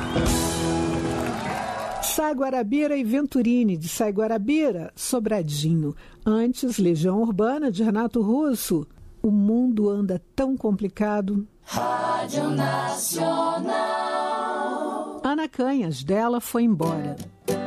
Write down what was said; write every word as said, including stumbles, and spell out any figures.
Sai Guarabira e Venturini, de Sai Guarabira, Sobradinho. Antes, Legião Urbana, de Renato Russo. O mundo anda tão complicado. Rádio Nacional. Ana Canhas, dela foi embora.